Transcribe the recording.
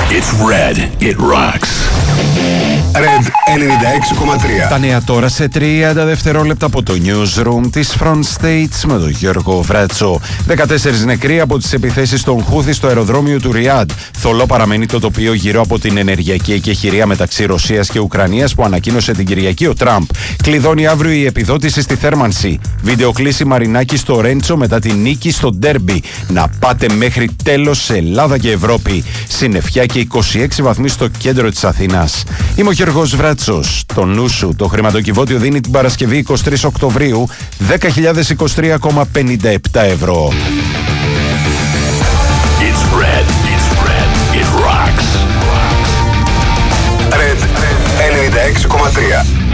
It's Red. It rocks. Red 96,3. Τα νέα τώρα σε 30 δευτερόλεπτα από το newsroom της Front States με τον Γιώργο Βρέτσο. 14 νεκροί από τις επιθέσεις των Χούθι στο αεροδρόμιο του Ριάντ. Θολό παραμένει το τοπίο γύρω από την ενεργειακή εκεχηρία μεταξύ Ρωσίας και Ουκρανίας που ανακοίνωσε την Κυριακή ο Τραμπ. Κλειδώνει αύριο η επιδότηση στη θέρμανση. Βιντεοκλήση Μαρινάκη στο Ρέντσο μετά τη νίκη στο ντέρμπι. Να πάτε μέχρι τέλος σε Ελλάδα και Ευρώπη. Συννεφιά και 26 βαθμοί στο κέντρο της Αθήνας. Είμαι ο Γιώργος Βρέτσος. Το νου σου, το χρηματοκιβώτιο δίνει την Παρασκευή 23 Οκτωβρίου 10.023,57 ευρώ. It's red. It's red. It rocks. Red 96,3.